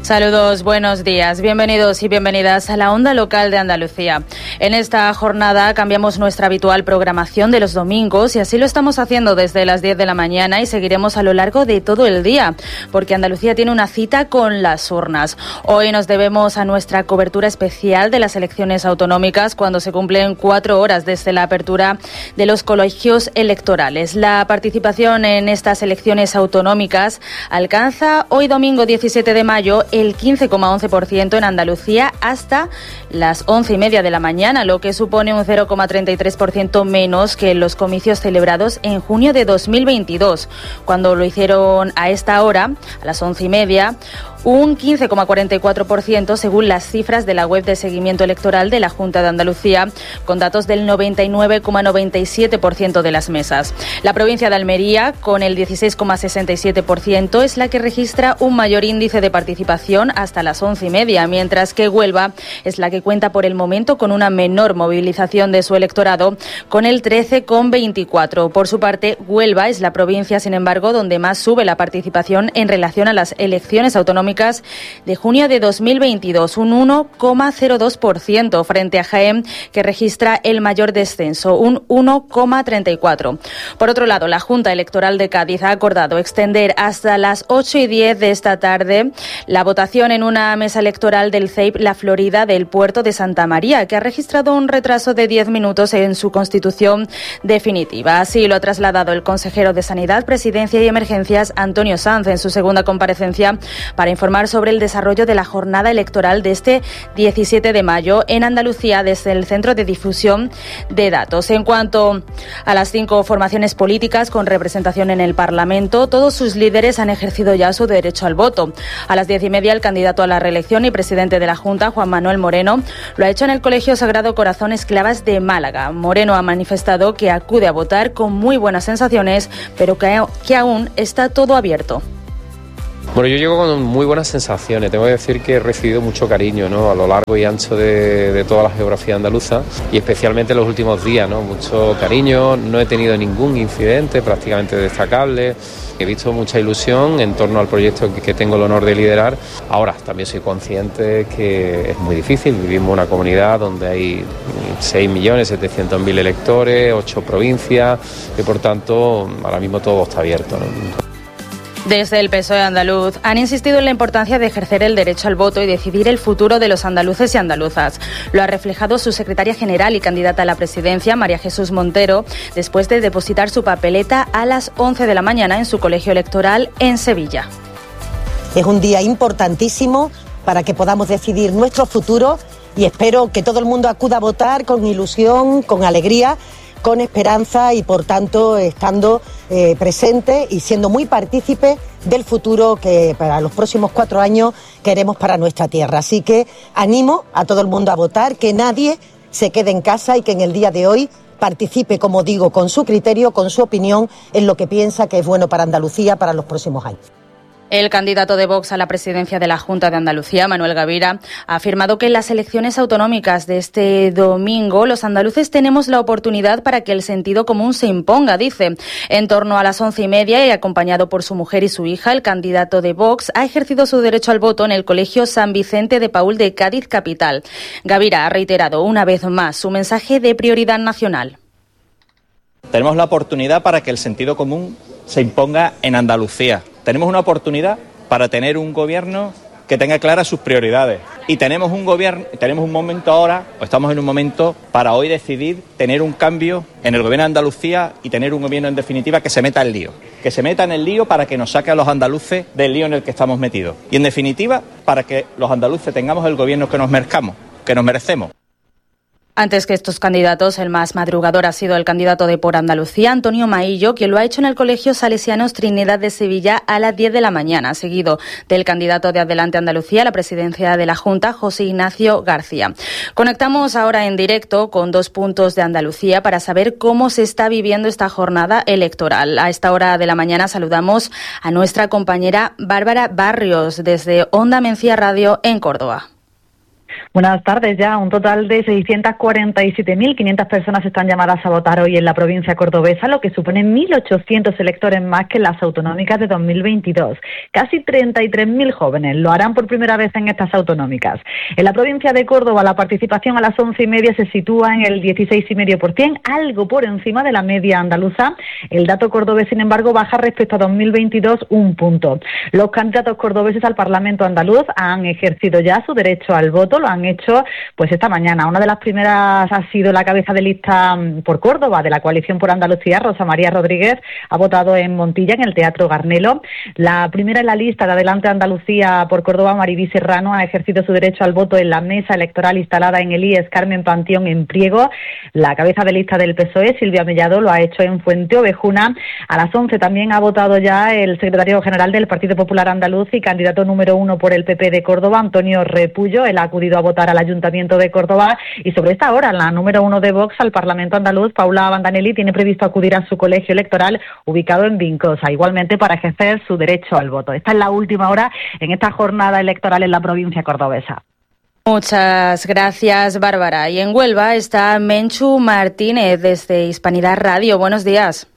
Saludos, buenos días, bienvenidos y bienvenidas a la Onda Local de Andalucía. En esta jornada cambiamos nuestra habitual programación de los domingos y así lo estamos haciendo desde las 10 de la mañana y seguiremos a lo largo de todo el día, porque Andalucía tiene una cita con las urnas. Hoy nos debemos a nuestra cobertura especial de las elecciones autonómicas cuando se cumplen 4 horas desde la apertura de los colegios electorales. La participación en estas elecciones autonómicas alcanza hoy domingo 17 de mayo el 15,11% en Andalucía hasta las 11:30 de la mañana, lo que supone un 0,33% menos que en los comicios celebrados en junio de 2022, cuando lo hicieron a esta hora, a las 11:30, un 15,44% según las cifras de la web de seguimiento electoral de la Junta de Andalucía, con datos del 99,97% de las mesas. La provincia de Almería, con el 16,67%, es la que registra un mayor índice de participación hasta las 11:30, mientras que Huelva es la que cuenta por el momento con una menor movilización de su electorado, con el 13,24%. Por su parte, Huelva es la provincia, sin embargo, donde más sube la participación en relación a las elecciones autonómicas de junio de 2022, un 1,02% frente a Jaén, que registra el mayor descenso, un 1,34%. Por otro lado, la Junta Electoral de Cádiz ha acordado extender hasta las 8:10 de esta tarde la votación en una mesa electoral del CEIP La Florida del puerto de Santa María, que ha registrado un retraso de 10 minutos en su constitución definitiva. Así lo ha trasladado el consejero de Sanidad, Presidencia y Emergencias, Antonio Sanz, en su segunda comparecencia para informar sobre el desarrollo de la jornada electoral de este 17 de mayo en Andalucía desde el Centro de Difusión de Datos. En cuanto a las 5 formaciones políticas con representación en el Parlamento, todos sus líderes han ejercido ya su derecho al voto. A las 10:30, el candidato a la reelección y presidente de la Junta, Juan Manuel Moreno, lo ha hecho en el Colegio Sagrado Corazón Esclavas de Málaga. Moreno ha manifestado que acude a votar con muy buenas sensaciones, pero que aún está todo abierto. Bueno, yo llego con muy buenas sensaciones. Tengo que decir que he recibido mucho cariño, ¿no?, a lo largo y ancho de toda la geografía andaluza y especialmente en los últimos días, ¿no? Mucho cariño, no he tenido ningún incidente prácticamente destacable. He visto mucha ilusión en torno al proyecto que tengo el honor de liderar. Ahora, también soy consciente que es muy difícil. Vivimos en una comunidad donde hay 6.700.000 electores, 8 provincias y por tanto ahora mismo todo está abierto, ¿no? Desde el PSOE andaluz han insistido en la importancia de ejercer el derecho al voto y decidir el futuro de los andaluces y andaluzas. Lo ha reflejado su secretaria general y candidata a la presidencia, María Jesús Montero, después de depositar su papeleta a las 11 de la mañana en su colegio electoral en Sevilla. Es un día importantísimo para que podamos decidir nuestro futuro y espero que todo el mundo acuda a votar con ilusión, con alegría, con esperanza y, por tanto, estando presente y siendo muy partícipe del futuro que para los próximos 4 años queremos para nuestra tierra. Así que animo a todo el mundo a votar, que nadie se quede en casa y que en el día de hoy participe, como digo, con su criterio, con su opinión, en lo que piensa que es bueno para Andalucía para los próximos años. El candidato de Vox a la presidencia de la Junta de Andalucía, Manuel Gavira, ha afirmado que en las elecciones autonómicas de este domingo los andaluces tenemos la oportunidad para que el sentido común se imponga, dice. En torno a las 11:30 y acompañado por su mujer y su hija, el candidato de Vox ha ejercido su derecho al voto en el Colegio San Vicente de Paúl de Cádiz capital. Gavira ha reiterado una vez más su mensaje de prioridad nacional. Tenemos la oportunidad para que el sentido común se imponga en Andalucía. Tenemos una oportunidad para tener un gobierno que tenga claras sus prioridades. Y tenemos un momento ahora, o estamos en un momento para hoy decidir tener un cambio en el gobierno de Andalucía y tener un gobierno en definitiva que se meta en lío. Que se meta en el lío para que nos saque a los andaluces del lío en el que estamos metidos. Y en definitiva, para que los andaluces tengamos el gobierno que nos merecemos. Antes que estos candidatos, el más madrugador ha sido el candidato de Por Andalucía, Antonio Maillo, quien lo ha hecho en el Colegio Salesianos Trinidad de Sevilla a las 10 de la mañana, seguido del candidato de Adelante Andalucía a la presidencia de la Junta, José Ignacio García. Conectamos ahora en directo con 2 puntos de Andalucía para saber cómo se está viviendo esta jornada electoral. A esta hora de la mañana saludamos a nuestra compañera Bárbara Barrios desde Onda Mencía Radio en Córdoba. Buenas tardes. Ya un total de 647.500 personas están llamadas a votar hoy en la provincia cordobesa, lo que supone 1.800 electores más que en las autonómicas de 2022. Casi 33.000 jóvenes lo harán por primera vez en estas autonómicas. En la provincia de Córdoba la participación a las 11:30 se sitúa en el 16,5%, algo por encima de la media andaluza. El dato cordobés, sin embargo, baja respecto a 2022 un punto. Los candidatos cordobeses al Parlamento andaluz han ejercido ya su derecho al voto, lo han hecho pues esta mañana. Una de las primeras ha sido la cabeza de lista por Córdoba de la Coalición por Andalucía, Rosa María Rodríguez, ha votado en Montilla, en el Teatro Garnelo. La primera en la lista de Adelante Andalucía por Córdoba, Maribí Serrano, ha ejercido su derecho al voto en la mesa electoral instalada en el IES Carmen Panteón en Priego. La cabeza de lista del PSOE, Silvia Mellado, lo ha hecho en Fuente Ovejuna. A las 11 también ha votado ya el secretario general del Partido Popular Andaluz y candidato número 1 por el PP de Córdoba, Antonio Repullo. Él ha acudido a votar al Ayuntamiento de Córdoba y sobre esta hora la número 1 de Vox al Parlamento andaluz, Paula Bandanelli, tiene previsto acudir a su colegio electoral ubicado en Vincosa, igualmente para ejercer su derecho al voto. Esta es la última hora en esta jornada electoral en la provincia cordobesa. Muchas gracias, Bárbara. Y en Huelva está Menchu Martínez desde Hispanidad Radio. Buenos días.